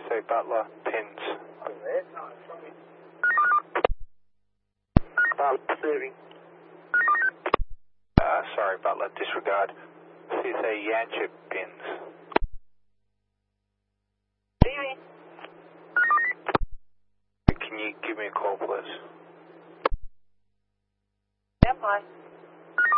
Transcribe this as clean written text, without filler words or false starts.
CSA Butler, pins. Receiving. Sorry Butler, disregard. CSA Yanchep, pins. Receiving. Can you give me a call, please? Yep, hi.